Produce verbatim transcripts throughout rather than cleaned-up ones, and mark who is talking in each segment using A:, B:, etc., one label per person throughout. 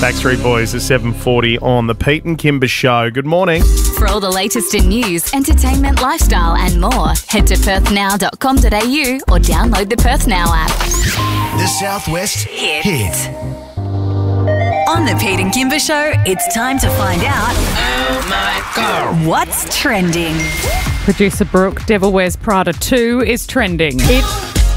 A: Backstreet Boys at seven forty on the Pete and Kimber Show. Good morning.
B: For all the latest in news, entertainment, lifestyle and more, head to perth now dot com dot a u or download the Perth Now app.
C: The Southwest
B: Hit.
C: Hit.
B: On the Pete and Kimber Show, it's time to find out
C: Oh my God.
B: what's trending.
D: Producer Brooke, Devil Wears Prada two is trending.
E: It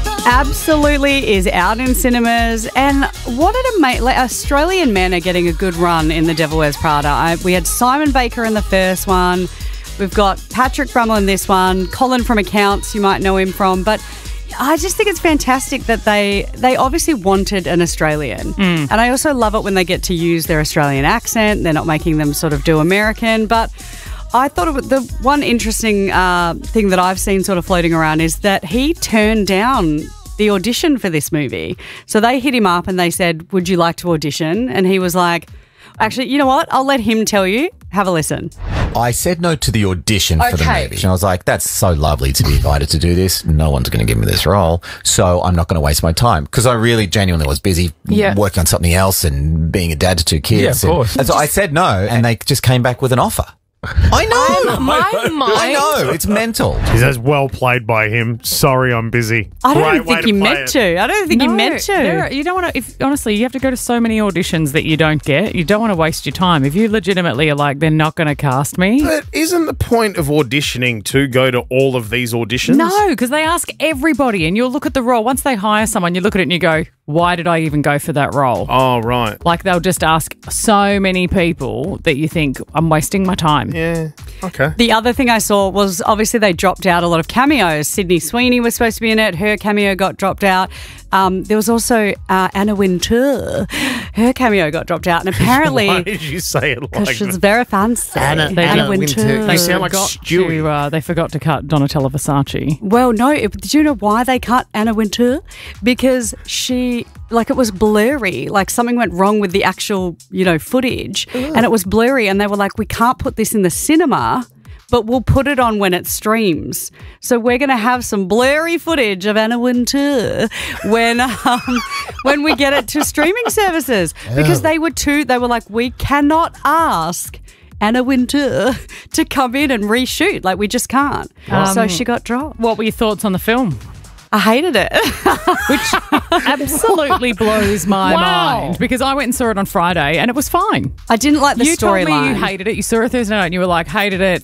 E: absolutely is out in cinemas, and what an amazing... Like, Australian men are getting a good run in The Devil Wears Prada. I, we had Simon Baker in the first one. We've got Patrick Brummel in this one. Colin from Accounts, you might know him from. But I just think it's fantastic that they they obviously wanted an Australian. Mm. And I also love it when they get to use their Australian accent. They're not making them sort of do American, but... I thought it was the one interesting uh, thing that I've seen sort of floating around is that he turned down the audition for this movie. So they hit him up and they said, would you like to audition? And he was like, actually, you know what? I'll let him tell you. Have a listen.
F: I said no to the audition for the
E: Okay.
F: movie. And I was like, that's so lovely to be invited to do this. No one's going to give me this role. So I'm not going to waste my time. Because I really genuinely was busy
D: Yeah.
F: working on something else and being a dad to two kids.
G: Yeah, of
F: And-
G: course.
F: And, so I said no, and they just came back with an offer. I know.
D: My mind.
F: I know. It's mental.
A: He says, well played by him. Sorry, I'm busy.
E: I don't
A: Great way
E: think he
A: play
E: meant
A: it.
E: to. I don't think he
D: No,
E: meant to.
D: there- You don't want to, if honestly, you have to go to so many auditions that you don't get. You don't want to waste your time. If you legitimately are like, they're not going to cast me.
A: But isn't the point of auditioning to go to all of these auditions?
D: No, because they ask everybody and you'll look at the role. Once they hire someone, you look at it and you go, why did I even go for that role?
A: Oh, right.
D: Like they'll just ask so many people that you think, I'm wasting my time.
A: Yeah. Okay.
E: The other thing I saw was obviously they dropped out a lot of cameos. Sydney Sweeney was supposed to be in it. Her cameo got dropped out. Um, there was also uh, Anna Wintour. Her cameo got dropped out. And apparently...
A: Why did you say it
E: Because
A: like
E: she's
A: that?
E: very fancy.
A: Anna-
D: They
E: Anna
D: did.
E: Wintour.
A: You sound like
D: forgot
A: Stewie.
D: to, uh, they forgot to cut Donatella Versace.
E: Well, no. It, did you know why they cut Anna Wintour? Because she... Like, it was blurry. Like, something went wrong with the actual, you know, footage. And it was blurry. And they were like, we can't put this in the cinema, but we'll put it on when it streams. So we're going to have some blurry footage of Anna Wintour when um, when we get it to streaming services. Because they were too, they were like, we cannot ask Anna Wintour to come in and reshoot. Like, we just can't. so she got dropped.
D: What were your thoughts on the film?
E: I hated it.
D: Which absolutely blows my
E: Wow.
D: mind because I went and saw it on Friday and it was fine.
E: I didn't like the
D: You told me
E: storyline.
D: you hated it. You saw it Thursday night and you were like, hated it.